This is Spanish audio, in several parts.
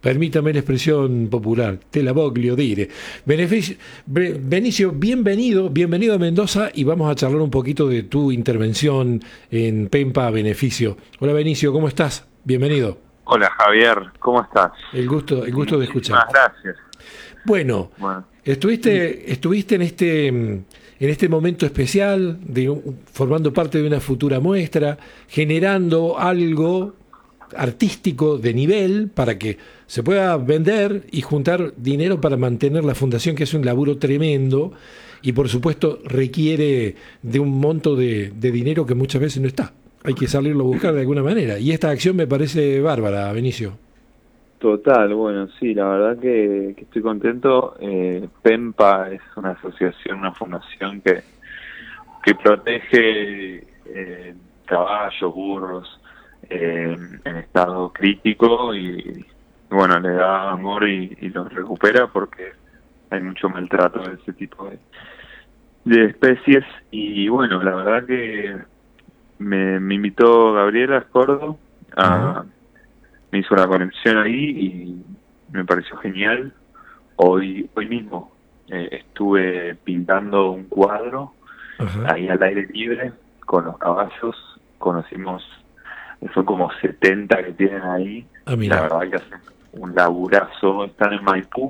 Permítame la expresión popular, te la voglio dire. Benicio, bienvenido a Mendoza y vamos a charlar un poquito de tu intervención en Pempa a Beneficio. Hola Benicio, ¿cómo estás? Bienvenido. Hola Javier, ¿cómo estás? El gusto de escuchar. Muchísimas gracias. Bueno, estuviste en este momento especial, formando parte de una futura muestra, generando algo artístico de nivel para que se pueda vender y juntar dinero para mantener la fundación, que es un laburo tremendo y por supuesto requiere de un monto de dinero que muchas veces no está. Hay que salirlo a buscar de alguna manera. Y esta acción me parece bárbara, Benicio. Total, bueno, sí, la verdad que estoy contento. Pempa es una asociación, una fundación que protege caballos, burros en estado crítico y bueno, le da amor y los recupera porque hay mucho maltrato de ese tipo de especies. Y bueno, la verdad que me invitó Gabriela Escordo me hizo la conexión ahí y me pareció genial. Hoy mismo estuve pintando un cuadro ahí al aire libre con los caballos. Conocimos, son como 70 que tienen ahí. La verdad que hacen un laburazo, están en Maipú.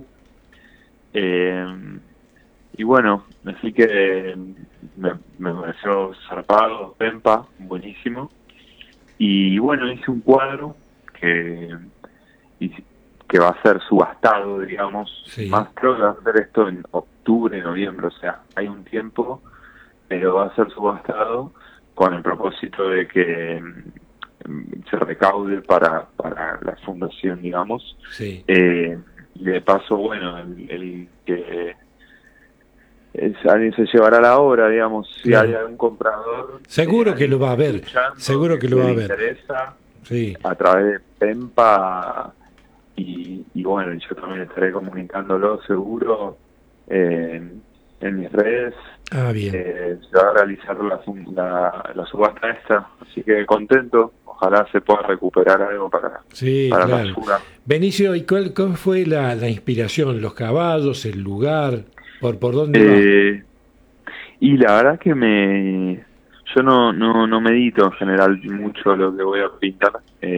Y bueno, así que me pareció zarpado, Pempa, buenísimo. Y bueno, hice un cuadro que va a ser subastado, digamos. Sí. Más creo que va a hacer esto en octubre, noviembre, o sea, hay un tiempo, pero va a ser subastado con el propósito de que se recaude para la fundación, digamos. Sí. Y de paso, bueno, el que alguien se llevará la obra, digamos, si hay algún comprador. Seguro que lo va a ver, seguro que lo va a ver. Interesa, sí. A través de Pempa, y bueno, yo también estaré comunicándolo seguro en mis redes. Bien. Se va a realizar la subasta esta, así que contento. Ojalá se pueda recuperar algo para claro. la ayuda. Benicio, ¿y cuál fue la inspiración? ¿Los caballos, el lugar? ¿Por dónde va? Y la verdad que yo no medito en general mucho lo que voy a pintar,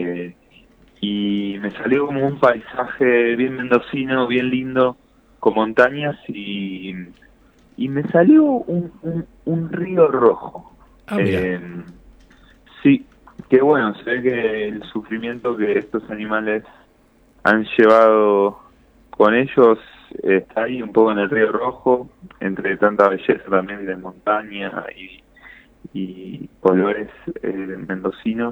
y me salió como un paisaje bien mendocino, bien lindo, con montañas, y me salió un río rojo. Sí, que bueno, se ve que el sufrimiento que estos animales han llevado con ellos está ahí un poco en el río Rojo, entre tanta belleza también de montaña y colores mendocinos.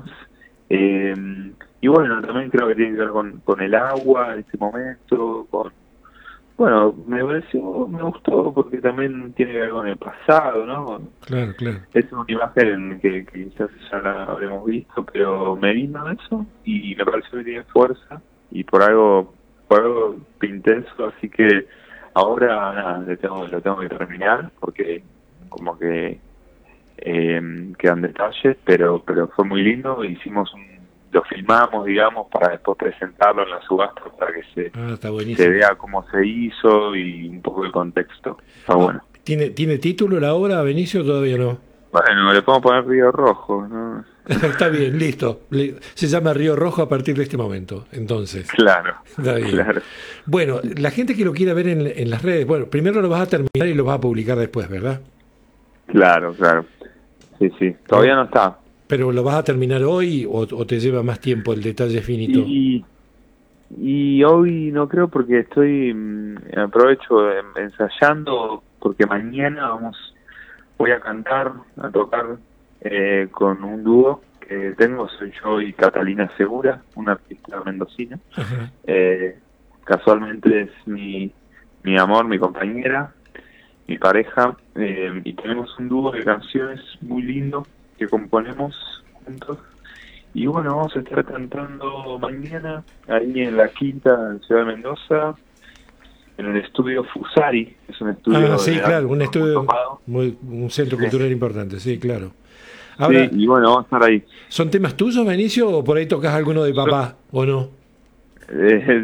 Y bueno, también creo que tiene que ver con el agua en este momento, bueno, me gustó porque también tiene que ver con el pasado, ¿no? Claro. Es una imagen que quizás ya la habremos visto, pero me vino eso y me pareció que tiene fuerza, y por algo pinté eso, así que ahora nada, lo tengo que terminar porque como que quedan detalles, pero fue muy lindo. Lo filmamos, digamos, para después presentarlo en la subasta para que se vea cómo se hizo y un poco el contexto. Está bueno. ¿Tiene título la obra, Benicio, o todavía no? Bueno, le podemos poner Río Rojo, ¿no? Está bien, listo. Se llama Río Rojo a partir de este momento, entonces. Claro. Está bien. Claro. Bueno, la gente que lo quiera ver en las redes, bueno, primero lo vas a terminar y lo vas a publicar después, ¿verdad? Claro. Sí. Todavía no está. ¿Pero lo vas a terminar hoy o te lleva más tiempo el detalle finito? Y hoy no creo porque aprovecho ensayando, porque mañana voy a tocar con un dúo que tengo, soy yo y Catalina Segura, una artista mendocina. Casualmente es mi amor, mi compañera, mi pareja, y tenemos un dúo de canciones muy lindo que componemos juntos. Y bueno, vamos a estar cantando mañana ahí en la Quinta, en Ciudad de Mendoza, en el estudio Fusari. Es un estudio claro, un estudio, un centro cultural importante, sí, claro. Ahora, y bueno, vamos a estar ahí. ¿Son temas tuyos, Benicio, o por ahí tocas alguno de papá, o no?